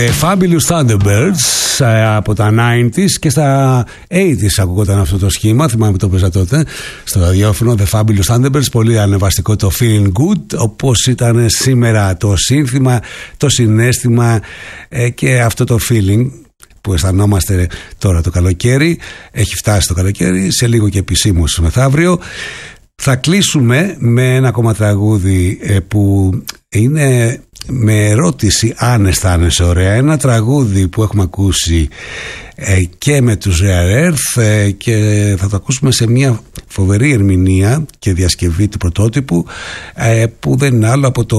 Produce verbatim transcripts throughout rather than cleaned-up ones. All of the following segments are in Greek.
The Fabulous Thunderbirds από τα ενενήντα και στα ογδόντα ακούγονταν αυτό το σχήμα. Θυμάμαι το παίζα τότε στο ραδιόφωνο. The Fabulous Thunderbirds, πολύ ανεβαστικό το Feeling Good, όπως ήταν σήμερα το σύνθημα, το συναίσθημα ε, και αυτό το feeling που αισθανόμαστε τώρα το καλοκαίρι. Έχει φτάσει το καλοκαίρι, σε λίγο και επισήμως μεθαύριο. Θα κλείσουμε με ένα ακόμα τραγούδι ε, που είναι με ερώτηση αν αισθάνεσαι ωραία. Ένα τραγούδι που έχουμε ακούσει ε, και με τους Rare Earth ε, και θα το ακούσουμε σε μια φοβερή ερμηνεία και διασκευή του πρωτότυπου ε, που δεν είναι άλλο από το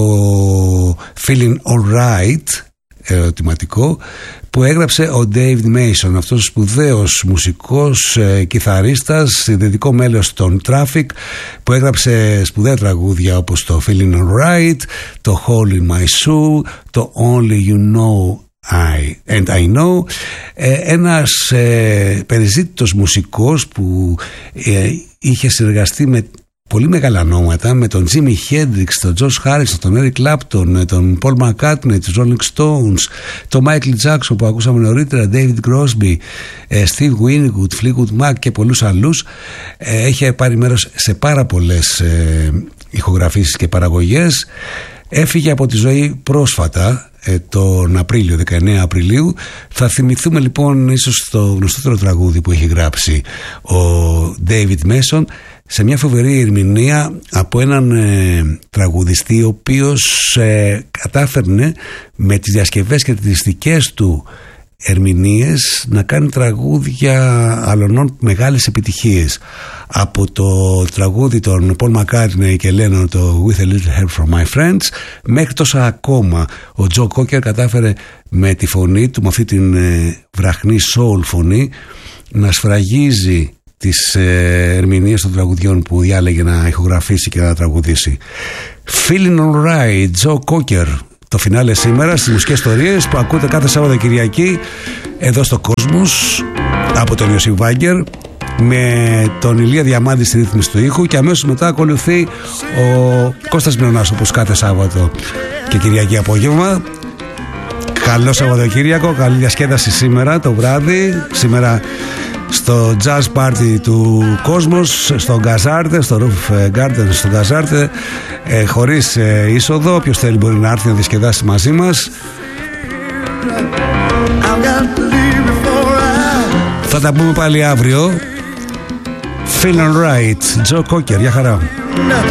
Feeling Alright, ερωτηματικό, που έγραψε ο David Mason, αυτός ο σπουδαίος μουσικός, ε, κιθαρίστας, συνδετικό μέλος των Traffic, που έγραψε σπουδαία τραγούδια όπως το Feeling Alright, το Hole in My Shoe, το Only You Know I and I Know. ε, ένας ε, περιζήτητος μουσικός που ε, είχε συνεργαστεί με πολύ μεγάλα ονόματα, με τον Jimi Hendrix, τον George Harrison, τον Eric Clapton, τον Paul McCartney, τους Rolling Stones, τον Michael Jackson που ακούσαμε νωρίτερα, David Crosby, Steve Winwood, Fleetwood Mac και πολλούς άλλους. Έχει πάρει μέρος σε πάρα πολλές ηχογραφήσεις και παραγωγές. Έφυγε από τη ζωή πρόσφατα, τον Απρίλιο, δεκαεννέα Απριλίου. Θα θυμηθούμε λοιπόν ίσως το γνωστότερο τραγούδι που έχει γράψει ο David Mason, σε μια φοβερή ερμηνεία από έναν ε, τραγουδιστή ο οποίος ε, κατάφερνε με τις διασκευές και τις δικές του ερμηνείες να κάνει τραγούδια αλωνών μεγάλες επιτυχίες. Από το τραγούδι των Paul McCartney και Lennon, το With a Little Help from My Friends, μέχρι τόσα ακόμα. Ο Joe Cocker κατάφερε με τη φωνή του, με αυτή την ε, βραχνή soul φωνή, να σφραγίζει τις ε, ερμηνείες των τραγουδιών που διάλεγε να ηχογραφήσει και να τραγουδήσει. Feeling Alright, Joe Cocker. Το φινάλε σήμερα στις μουσικές ιστορίες που ακούτε κάθε Σάββατο Κυριακή εδώ στο Κόσμος από τον Ιωσήφ Βάγκερ, με τον Ηλία Διαμάντη στη ρύθμιση του ήχου, και αμέσως μετά ακολουθεί ο Κώστας Μιονάς όπως κάθε Σάββατο και Κυριακή απόγευμα. Καλό Σαββατοκύριακο, καλή διασκέδαση σήμερα το βράδυ. Σήμερα στο jazz party του Κόσμος, στο Γκαζάρτε, στο Roof Garden στο Γκαζάρτε, ε, χωρίς ε, είσοδο. Όποιος θέλει μπορεί να έρθει να διασκεδάσει μαζί μας. Θα τα πούμε πάλι αύριο. Feeling Right, Joe Cocker, για χαρά.